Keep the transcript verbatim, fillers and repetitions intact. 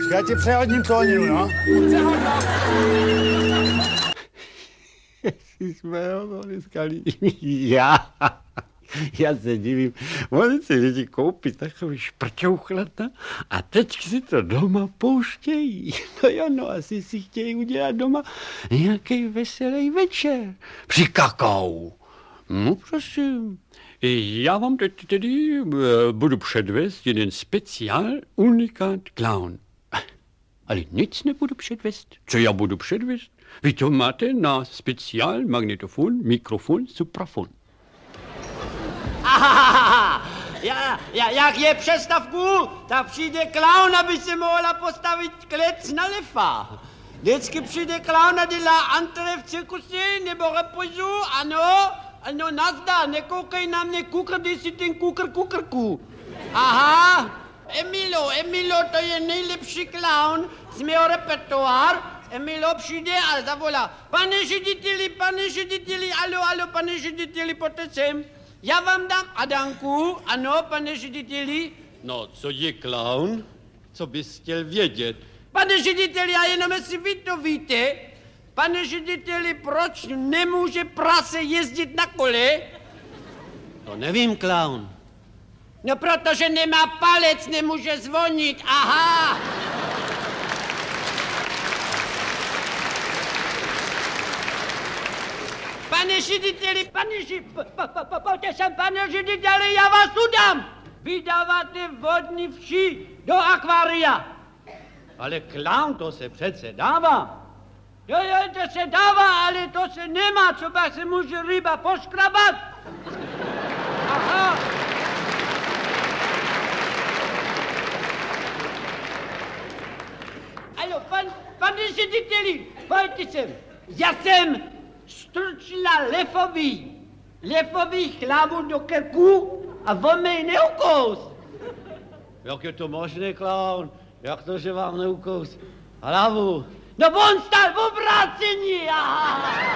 Já ti přehodním tóninu, no. Jsme ho dneska já, já se divím, oni si lidi koupí takový šprťouchlata a teď si to doma pouštějí. No jo, no asi si chtějí udělat doma nějaký veselý večer. Při kakao. No prosím. Já vám teď tedy budu předvést jeden speciál unikát clown. Ale nic nebudu předvést. Co já budu předvést? Vy to máte na speciál magnetofon, mikrofon, suprafon. Aha, ja, ja, jak je přestavku, tak přijde klaun, aby se mohla postavit klec na lefa. Vždycky přijde klaun a dělá antre v cirkusi nebo repozu, ano, ano, nazdar, nekoukej na mě, kukr, dej si ten kukr, kukrku. Aha, Emilo, Emilo, to je nejlepší klaun z mého repertoár. Emilo přijde a zavolá, pane řediteli, pane řediteli, alo, alo, pane řediteli, pojďte sem. Já vám dám Adanku, ano, pane řediteli. No, co je klaun? Co bys chtěl vědět? Pane řediteli, já jenom jestli vy to víte, pane řediteli, proč nemůže prase jezdit na kole? To nevím, klaun. No, protože nemá palec, nemůže zvonit, aha. Pane řediteli, pane řediteli, pojďte sem, pane řediteli, já vás udám. Vydáváte vodní vši do akvária. Ale klaun, to se přece dává. Jo, jo, to se dává, ale to se nemá, co pak se může ryba poškrabat. Aha. Alo, pan, pane řediteli, pojďte sem. Já jsem strčila lefový, lefový chlavu do krku a on mě neukous. Jak je to možné, klaun? Jak to, že vám neukous hlavu? No on stál v obrácení, aha.